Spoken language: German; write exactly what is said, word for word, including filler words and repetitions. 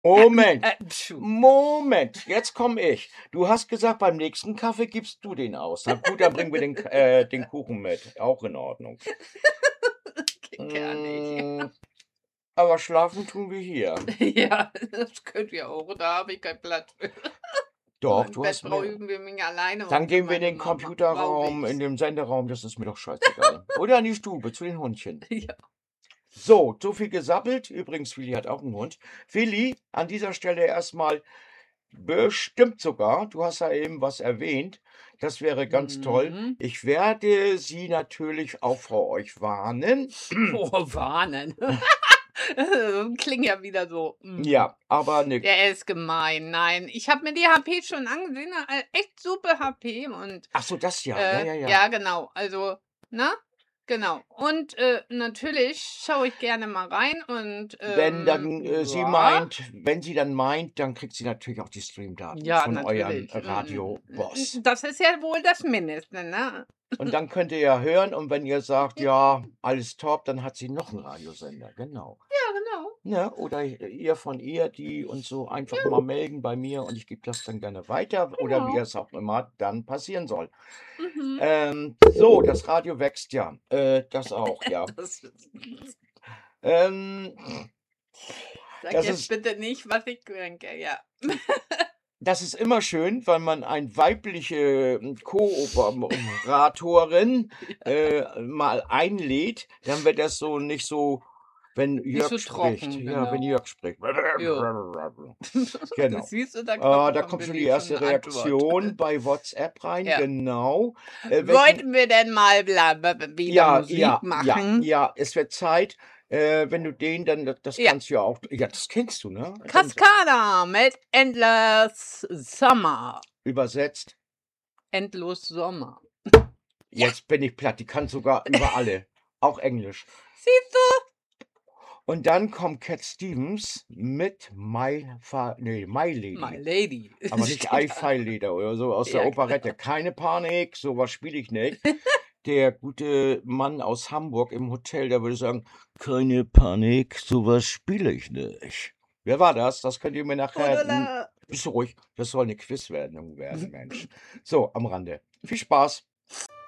Moment, Äh, pschuh. Moment, jetzt komme ich. Du hast gesagt, beim nächsten Kaffee gibst du den aus. Na gut, dann bringen wir den, K- äh, den Kuchen mit. Auch in Ordnung. Geht gar nicht. Mm, aber schlafen tun wir hier. Ja, das könnt ihr auch. Da habe ich keinen Platz für. Doch, Im du Bett hast brauche mehr. ich für mich alleine Dann und für gehen wir in meine den Mama. Brauche Computerraum, in ich's. den Senderaum, das ist mir doch scheißegal. Oder in die Stube zu den Hundchen. Ja. So, so viel gesabbelt. Übrigens, Willi hat auch einen Hund. Willi, an dieser Stelle erstmal bestimmt sogar, du hast ja eben was erwähnt, das wäre ganz toll. Mhm. Ich werde Sie natürlich auch vor euch warnen. Oh, warnen. Klingt ja wieder so. Mm. Ja, aber ne, Der ist gemein. Nein, ich habe mir die H P schon angesehen. äh, Echt super H P und ach so, das ja, ja, äh, ja, ja. ja, genau. Also, ne? Genau. Und äh, natürlich schaue ich gerne mal rein und Wenn ähm, dann äh, sie ja, meint, wenn sie dann meint, dann kriegt sie natürlich auch die Streamdaten ja, von eurem natürlich. Mm, mm, Radio-Boss. mm, Das ist ja wohl das Mindeste, ne? Und dann könnt ihr ja hören und wenn ihr sagt, ja, alles top, dann hat sie noch einen Radiosender, genau. Ja, genau. Ne? Oder ihr von ihr, die uns so einfach mal melden bei mir und ich gebe das dann gerne weiter oder wie Genau. es auch immer dann passieren soll. Mhm. Ähm, so, das Radio wächst ja. Äh, das auch, ja. Das ist, Ähm, sag das jetzt ist, bitte nicht, was ich denke, ja. das ist immer schön, weil man eine weibliche ähm, Kooperatorin äh, mal einlädt, dann wird das so nicht so, wenn Nicht Jörg so spricht. trocken, Ja, wenn genau. Jörg spricht. Ja. Genau. Siehst du, da Ah, kommt da von kommt schon die Willi schon erste eine Antwort. Reaktion bei WhatsApp rein, Ja. genau. Äh, welchen, Wollten wir denn mal bla, bla, bla, wieder ja, Musik ja, ja, machen? ja, es wird Zeit. Äh, wenn du den dann, das, das Ja. kannst du ja auch, ja, das kennst du, ne? Dann Cascada mit Endless Summer. übersetzt. Endlos Sommer. Jetzt bin ich platt, die kann sogar über alle, auch Englisch. Siehst du? Und dann kommt Cat Stevens mit My, Fa nee, My Lady. My Lady. Aber nicht Steht I da. File Leder oder so aus der Ja, Operette. Keine Panik, sowas spiele ich nicht. Der gute Mann aus Hamburg im Hotel, der würde sagen, keine Panik, sowas spiele ich nicht. Wer war das? Das könnt ihr mir nachher... n- Odala. Bist du ruhig? Das soll eine Quizsendung werden, Mensch. So, am Rande. Viel Spaß.